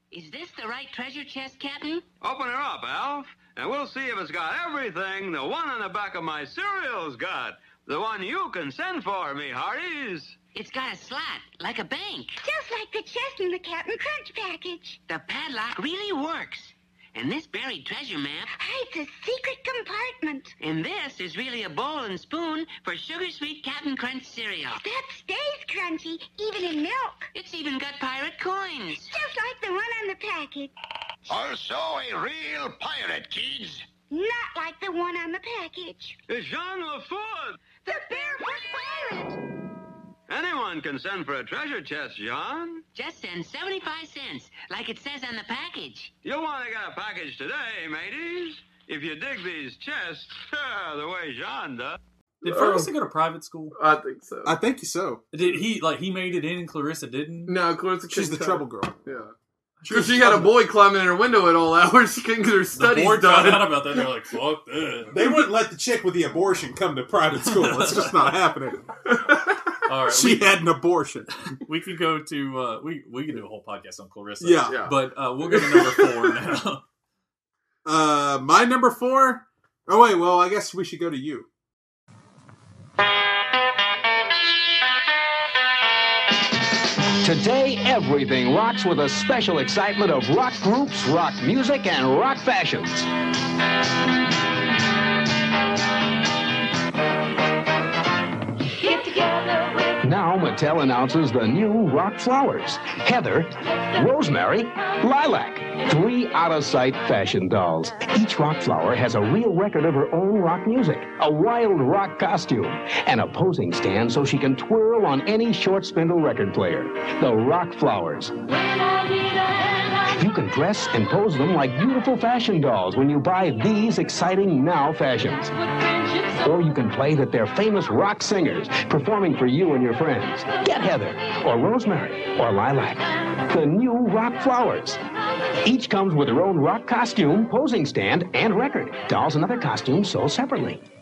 Is this the right treasure chest, Captain? Open her up, Alf, and we'll see if it's got everything the one on the back of my cereal's got. The one you can send for me, Hearties. It's got a slot, like a bank. Just like the chest in the Captain Crunch package. The padlock really works. And this buried treasure map... hides a secret compartment. And this is really a bowl and spoon for sugar-sweet Captain Crunch cereal. That stays crunchy, even in milk. It's even got pirate coins. Just like the one on the package. Also a real pirate, kids. Not like the one on the package. It's Jean LaFoot. The Barefoot Pirate. Anyone can send for a treasure chest, Jean. Just send 75 cents, like it says on the package. You'll want to get a package today, mateys. If you dig these chests, the way Jean does. Did Ferguson go to private school? I think so. I think so. Did he made it in and Clarissa didn't? No, Clarissa. She's the trouble girl. Yeah. Because she had a boy climbing in her window at all hours. She couldn't get her studies the board done. found out about that. They're like, fuck that. They wouldn't let the chick with the abortion come to private school. It's just not happening. All right, she had an abortion. We could go to we can do a whole podcast on Clarissa. Yeah. But we'll go to number 4 now. My number 4. Oh wait, well I guess we should go to you. Today, everything rocks with a special excitement of rock groups, rock music, and rock fashions. Get together with... Now, Mattel announces the new Rock Flowers. Heather, Rosemary, Lilac. 3 out-of-sight fashion dolls. Each rock flower has a real record of her own rock music, a wild rock costume, and a posing stand so she can twirl on any short spindle record player. The Rock Flowers. You can dress and pose them like beautiful fashion dolls when you buy these exciting Now fashions. Or you can play that they're famous rock singers performing for you and your friends. Get Heather, or Rosemary, or Lilac. The new Rock Flowers. Each comes with their own rock costume, posing stand, and record. Dolls and other costumes sold separately.